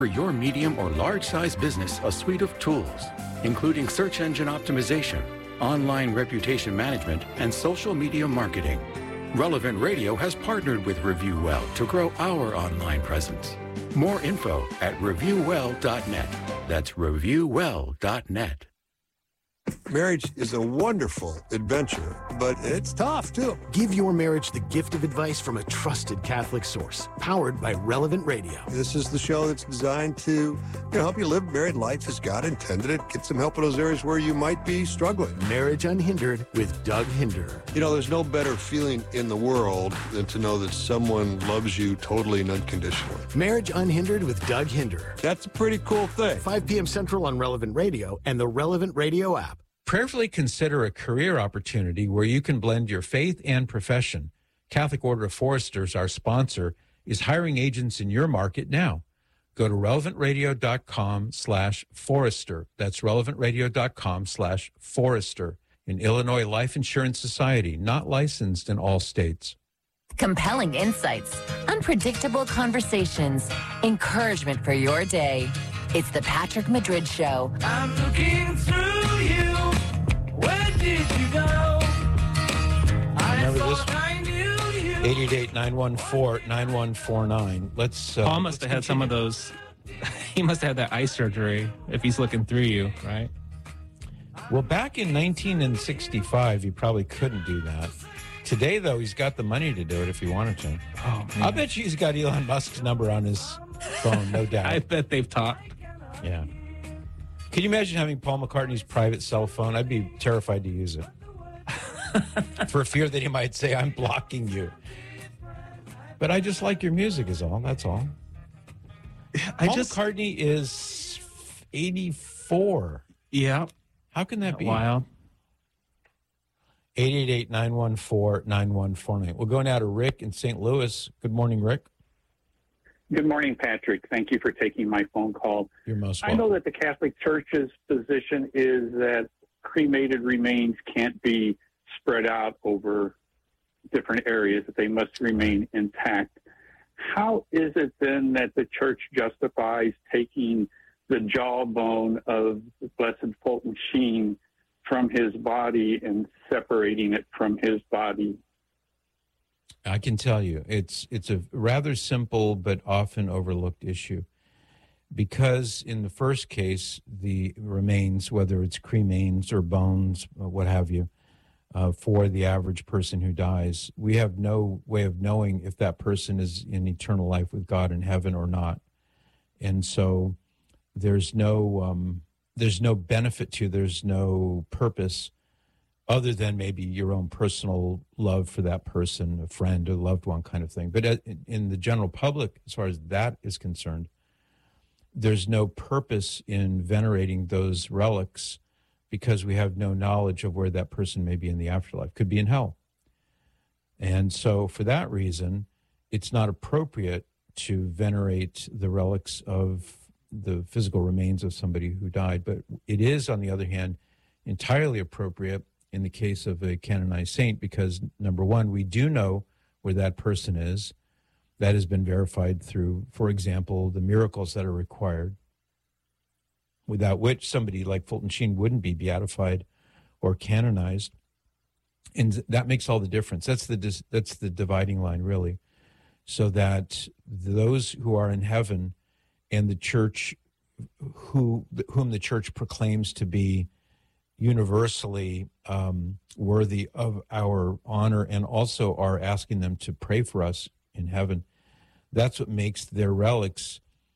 For your medium or large-size business, a suite of tools, including search engine optimization, online reputation management, and social media marketing. Relevant Radio has partnered with ReviewWell to grow our online presence. More info at reviewwell.net. That's reviewwell.net. Marriage is a wonderful adventure, but it's tough, too. Give your marriage the gift of advice from a trusted Catholic source, powered by Relevant Radio. This is the show that's designed to help you live married life as God intended it, get some help in those areas where you might be struggling. Marriage Unhindered with Doug Hinder. There's no better feeling in the world than to know that someone loves you totally and unconditionally. Marriage Unhindered with Doug Hinder. That's a pretty cool thing. 5 p.m. Central on Relevant Radio and the Relevant Radio app. Prayerfully consider a career opportunity where you can blend your faith and profession. Catholic Order of Foresters, our sponsor, is hiring agents in your market now. Go to relevantradio.com/Forester. That's relevantradio.com/Forester. An Illinois Life Insurance Society, not licensed in all states. Compelling insights, unpredictable conversations, encouragement for your day. It's the Patrick Madrid Show. I'm looking through you. Where did you go? Remember this one? 888-914-9149. Paul must have had some of those. He must have had that eye surgery if he's looking through you, right? Well, back in 1965, he probably couldn't do that. Today, though, he's got the money to do it if he wanted to. Oh, man. I bet you he's got Elon Musk's number on his phone, no doubt. I bet they've talked. Yeah. Can you imagine having Paul McCartney's private cell phone? I'd be terrified to use it. For fear that he might say, I'm blocking you. But I just like your music is all. That's all. Paul McCartney is 84. Yeah. How can that be? Wow. 888-914-9149. We're going now to Rick in St. Louis. Good morning, Rick. Good morning, Patrick. Thank you for taking my phone call. You're most I welcome. know that the Catholic Church's position is that cremated remains can't be spread out over different areas, that they must remain intact. How is it then that the Church justifies taking the jawbone of Blessed Fulton Sheen from his body and separating it from his body? I can tell you, it's a rather simple but often overlooked issue. Because in the first case, the remains, whether it's cremains or bones, what have you, for the average person who dies, we have no way of knowing if that person is in eternal life with God in heaven or not. And so there's no benefit to, there's no purpose other than maybe your own personal love for that person, a friend, a loved one kind of thing. But in the general public, as far as that is concerned, there's no purpose in venerating those relics because we have no knowledge of where that person may be in the afterlife. Could be in hell. And so for that reason, it's not appropriate to venerate the relics of the physical remains of somebody who died. But it is, on the other hand, entirely appropriate in the case of a canonized saint because, number one, we do know where that person is. That has been verified through, for example, the miracles that are required, without which somebody like Fulton Sheen wouldn't be beatified or canonized. And that makes all the difference. That's the dividing line, really, so that those who are in heaven and the church whom the church proclaims to be universally worthy of our honor and also are asking them to pray for us in heaven. That's what makes their relics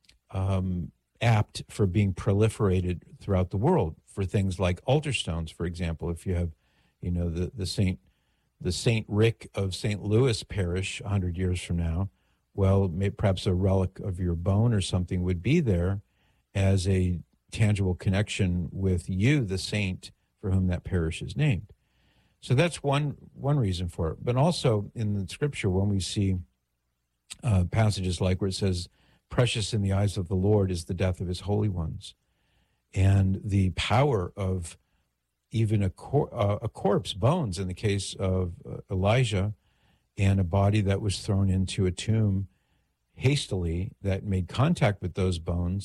apt for being proliferated throughout the world for things like altar stones, for example. If you have, the Saint Rick of St. Louis Parish 100 years from now, well, perhaps a relic of your bone or something would be there as a tangible connection with you, the saint for whom that parish is named. So that's one reason for it. But also in the scripture, when we see passages like where it says, precious in the eyes of the Lord is the death of his holy ones. And the power of even a corpse, bones in the case of Elijah, and a body that was thrown into a tomb, hastily that made contact with those bones